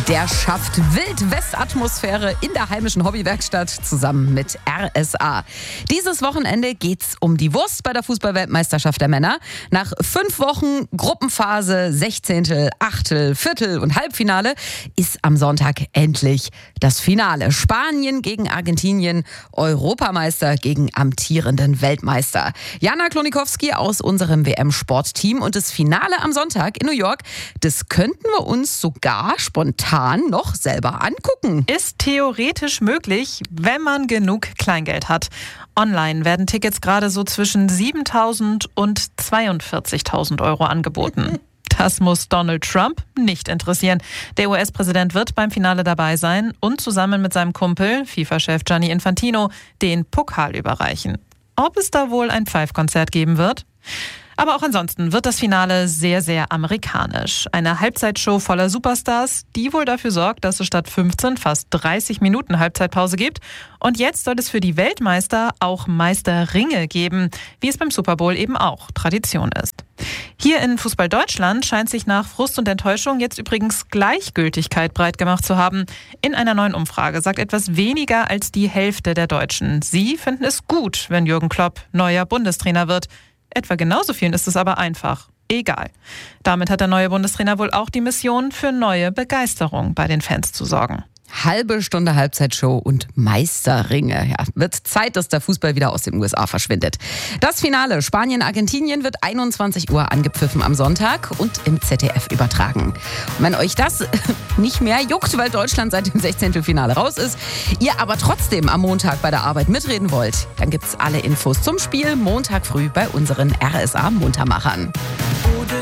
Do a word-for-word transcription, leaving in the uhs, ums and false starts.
Der schafft Wild-West-Atmosphäre in der heimischen Hobbywerkstatt zusammen mit R S A. Dieses Wochenende geht's um die Wurst bei der Fußball-Weltmeisterschaft der Männer. Nach fünf Wochen Gruppenphase, Sechzehntel, Achtel, Viertel und Halbfinale ist am Sonntag endlich das Finale. Spanien gegen Argentinien, Europameister gegen amtierenden Weltmeister. Jana Klonikowski aus unserem W M-Sportteam und das Finale am Sonntag in New York, das könnten wir uns sogar spontan noch selber angucken. Ist theoretisch möglich, wenn man genug Kleingeld hat. Online werden Tickets gerade so zwischen siebentausend und zweiundvierzigtausend Euro angeboten. Das muss Donald Trump nicht interessieren. Der U S-Präsident wird beim Finale dabei sein und zusammen mit seinem Kumpel, FIFA-Chef Gianni Infantino, den Pokal überreichen. Ob es da wohl ein Pfeifkonzert geben wird? Aber auch ansonsten wird das Finale sehr, sehr amerikanisch. Eine Halbzeitshow voller Superstars, die wohl dafür sorgt, dass es statt fünfzehn fast dreißig Minuten Halbzeitpause gibt. Und jetzt soll es für die Weltmeister auch Meisterringe geben, wie es beim Super Bowl eben auch Tradition ist. Hier in Fußball Deutschland scheint sich nach Frust und Enttäuschung jetzt übrigens Gleichgültigkeit breit gemacht zu haben. In einer neuen Umfrage sagt etwas weniger als die Hälfte der Deutschen. Sie finden es gut, wenn Jürgen Klopp neuer Bundestrainer wird. Etwa genauso vielen ist es aber einfach egal. Damit hat der neue Bundestrainer wohl auch die Mission, für neue Begeisterung bei den Fans zu sorgen. Halbe Stunde Halbzeitshow und Meisterringe. Ja, wird Zeit, dass der Fußball wieder aus den U S A verschwindet. Das Finale Spanien-Argentinien wird einundzwanzig Uhr angepfiffen am Sonntag und im Z D F übertragen. Und wenn euch das nicht mehr juckt, weil Deutschland seit dem Sechzehntelfinale raus ist, ihr aber trotzdem am Montag bei der Arbeit mitreden wollt, dann gibt's alle Infos zum Spiel Montag früh bei unseren R S A-Muntermachern. Gute